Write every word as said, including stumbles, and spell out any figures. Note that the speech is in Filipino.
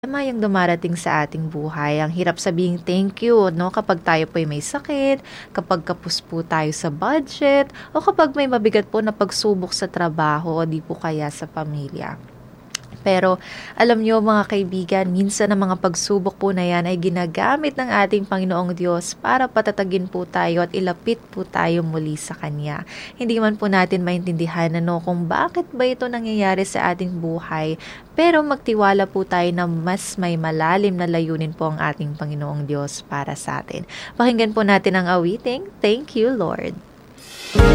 Tama yung dumarating sa ating buhay. Ang hirap sabihin thank you, no? Kapag tayo po ay may sakit, kapag kapos po tayo sa budget, o kapag may mabigat po na pagsubok sa trabaho o di po kaya sa pamilya. Pero alam niyo mga kaibigan, minsan ang mga pagsubok po na yan ay ginagamit ng ating Panginoong Diyos para patatagin po tayo at ilapit po tayo muli sa Kanya. Hindi man po natin maintindihan ano, kung bakit ba ito nangyayari sa ating buhay, pero magtiwala po tayo na mas may malalim na layunin po ang ating Panginoong Diyos para sa atin. Pakinggan po natin ang awiting, Thank You Lord.